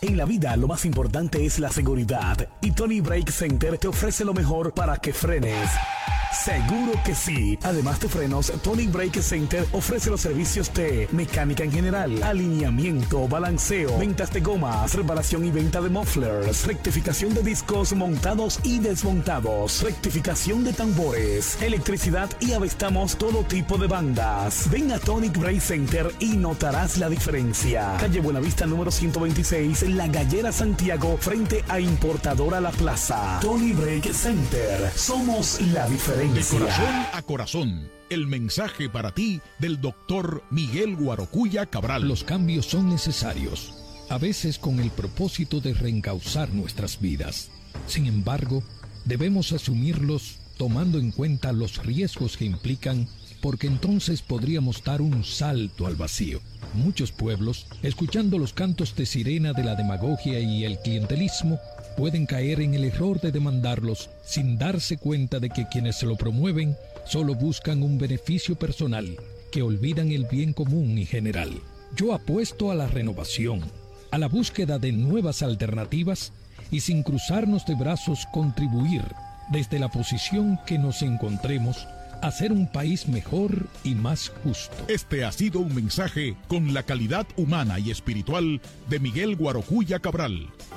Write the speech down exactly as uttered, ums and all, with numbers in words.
En la vida lo más importante es la seguridad y Tony Brake Center te ofrece lo mejor para que frenes. Seguro que sí. Además de frenos, Tony Brake Center ofrece los servicios de mecánica en general, alineamiento, balanceo, ventas de gomas, reparación y venta de mufflers, rectificación de discos montados y desmontados, rectificación de tambores, electricidad y avestamos todo tipo de bandas. Ven a Tony Brake Center y notarás la diferencia. Calle Buenavista número ciento veintiséis, La Gallera, Santiago, frente a Importadora La Plaza. Tony Brake Center. Somos la diferencia. De corazón a corazón, el mensaje para ti del doctor Miguel Guarocuya Cabral. Los cambios son necesarios, a veces con el propósito de reencauzar nuestras vidas. Sin embargo, debemos asumirlos tomando en cuenta los riesgos que implican, porque entonces podríamos dar un salto al vacío. Muchos pueblos, escuchando los cantos de sirena de la demagogia y el clientelismo, pueden caer en el error de demandarlos sin darse cuenta de que quienes se lo promueven solo buscan un beneficio personal, que olvidan el bien común y general. Yo apuesto a la renovación, a la búsqueda de nuevas alternativas y sin cruzarnos de brazos contribuir, desde la posición que nos encontremos, a ser un país mejor y más justo. Este ha sido un mensaje con la calidad humana y espiritual de Miguel Guarocuya Cabral,